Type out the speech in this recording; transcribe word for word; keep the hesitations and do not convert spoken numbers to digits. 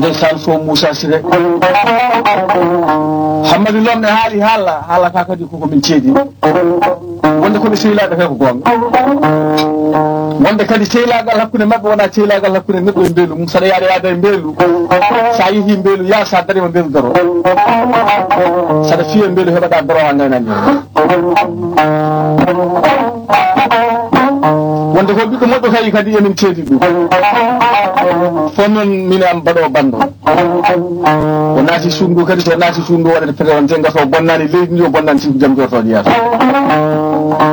ndeysaan fo Moussa Siré Hammadou Lomne haali haala haala ka kadi koko min ceedi wonde koɓe sehilaɓe kay ko gonga wonde kadi sehilagal hakkude mabɓe wona sehilagal hakkude neɗɗo e mbeelu mum saɗa yaada yaada e mbeelu sa yeehi mbeelu ya sa darima mbeelu daro saɗa fiya mbeelu heɓaɗa daro ha gaynani wonde ko ɓiɗɗo moƴƴo kay kadi emin ceedi ɗum fo noon min am mbaɗo bando o naati suudu kadi so naati suudu waɗata feere on jengato bonnani leydi ndi o bonnani siko jam jortoɗo yiyata